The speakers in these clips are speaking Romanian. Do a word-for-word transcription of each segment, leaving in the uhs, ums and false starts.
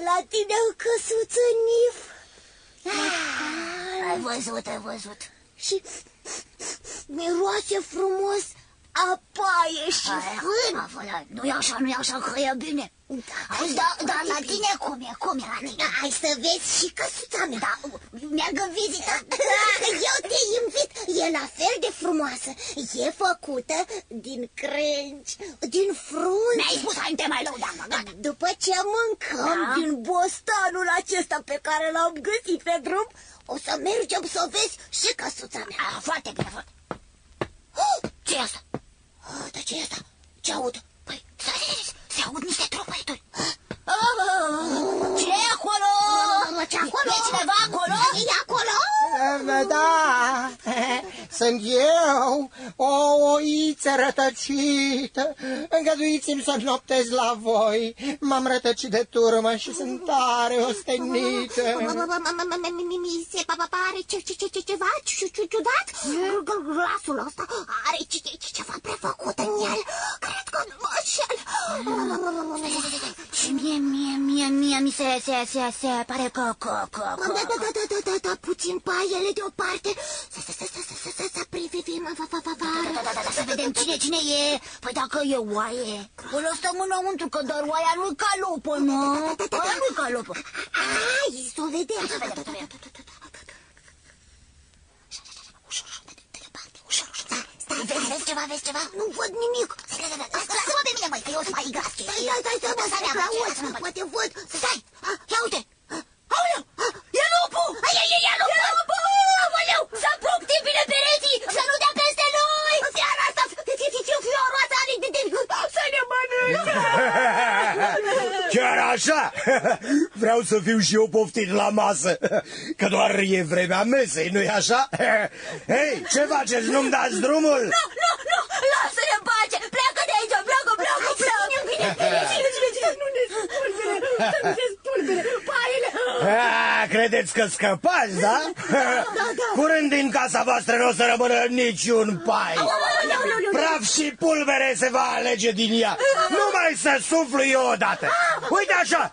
la tine o căsuță, Nif. Ai văzut, ai văzut. Și miroase frumos a paie și fân. Nu-i așa, nu-i așa, că e bine. Auzi, dar da, la tine cum e? Cum e la tine? Hai să vezi și căsuța mea. Da, merg în vizită. Eu te invit. E la fel de frumoasă. E făcută din crengi, din frunze. Mi-ai spus, hai, te mai lăudam, gata. După ce mâncăm Da. din bostanul acesta pe care l-am găsit pe drum, o să mergem să vezi și căsuța mea. Ah, foarte bine, foarte. Ce e asta? Oh, dar ce e asta? Ce aud? Păi, stai, stai, stai, se aud niște tropăituri. Ce e acolo? Ce acolo? E cineva acolo? E acolo? Da, sunt eu, o oiță rătăcită. Îngăduiți-mi să noptez la voi. M-am rătăcit de turmă și sunt tare ostenită. Mi se pare ceva ciudat. Glasul ăsta are ceva prefăcut în el. Cred că nu mă înșel. Și mie, mie, mie, mie, mi se, se, se, se pare că, că, că, că... Da, da, da, da, da, da, da, puțin paiele deoparte. Să, să, să, să, să, să, să, să privim afară. Da, da, da, da, să vedem cine, cine e. Păi dacă e oaie, o lăsăm înăuntru, că doar oaia nu-i ca lupă, nu? Oaia nu-i ca lupă. Hai, să o vedem. Să vedem, să vedem. Ușor, ușor, de departe, ușor, ușor. Stai, vezi, vezi ceva, vezi ceva? Nu văd nimic. Lasă-mă pe mine, măi, că eu sunt mai gras. Stai, stai, stai, stai, stai, auzi, poate văd. Stai, ia uite. Aoleu, e lupul! E, e, e lupul! Aoleu, să apuc bine pereții, să nu dea peste noi! Fiara asta, fioroasa are de să ne mănânce! Chiar așa? Vreau să fiu și eu poftit la masă, că doar e vremea mesei, nu-i așa? Hei, ce faceți? Nu-mi dați drumul? Nu, nu, nu, lasă-ne în pace! Pleacă de aici, pleacă, pleacă, pleacă! Cine, cine, cine, nu ne spulbere, să nu se spulbere, paiele! A, credeți că scăpați, da? Curând din casa voastră nu o să rămână niciun pai. Praf și pulbere se va alege din ea. Numai să suflu eu odată. Uite așa.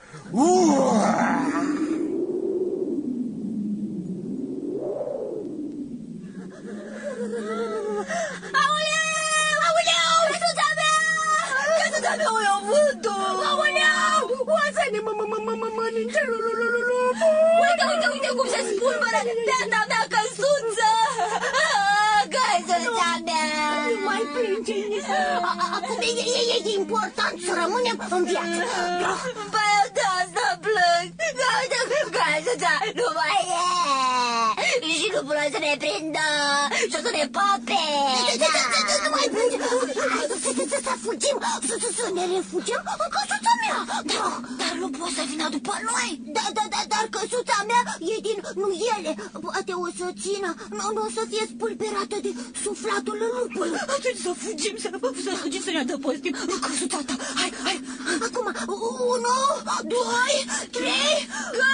Aoleu, aoleu, căsuța mea! Căsuța mea, o iau vântul! Aoleu, oasă-ne, mă, mă, mă, mă, mă, mănânce, uite, uite, uite cum se spulberă beata mea căsuță! Căsuța mea! Nu mai plânge, acum e important să rămânem în viață. Păi eu de asta plâng! Căsuța nu mai e! Și nu vreau să ne prindă și o să ne pape! Nu mai plânge! Să fugim, să ne refugiem în căsuța mea! Dar nu poți să vină după noi! Da, da, da, dar căsuța mea e din nuiele. Poate o să țină, nu o să fie spulberată de suflatul lupului. Atunci să fugim, să, să fugim, să ne adăpostim în căsuța ta. Hai, hai! Acum, unu, doi, trei...